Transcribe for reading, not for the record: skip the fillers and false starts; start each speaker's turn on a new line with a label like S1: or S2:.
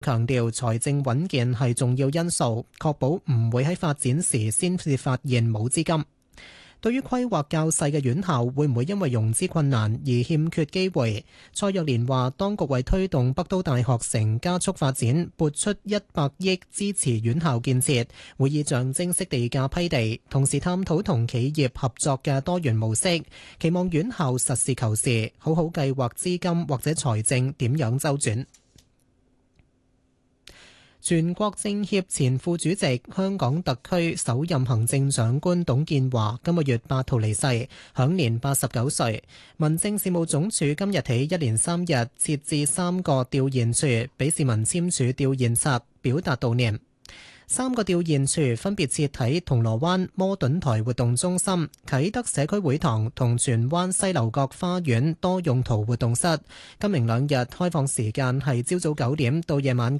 S1: 強調財政穩健係重要因素，確保唔會喺發展時先至發現冇資金。對於規劃較細嘅院校會唔會因為融資困難而欠缺機會，蔡若蓮話：當局為推動北都大學城加速發展，撥出100億支持院校建設，會以象徵式地價批地，同時探討同企業合作嘅多元模式，期望院校實事求是，好好計劃資金或者財政點樣周轉。全國政協前副主席、香港特區首任行政長官董建華今個月8號離世，享年89歲。民政事務總署今日起1連3日設置3個吊唁處，俾市民簽署吊唁冊，表達悼念。3個吊唁處分別設喺銅鑼灣摩頓台活動中心、啟德社區會堂同荃灣西樓角花園多用途活動室。今明兩日開放時間係朝早9點到夜晚